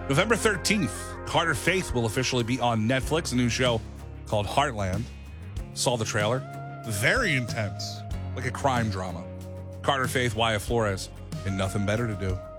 November 13th, Carter Faith will officially be on Netflix, a new show called Heartland. Saw the trailer. Very intense, like a crime drama. Carter Faith, Wyatt Flores, and Nothing Better to Do.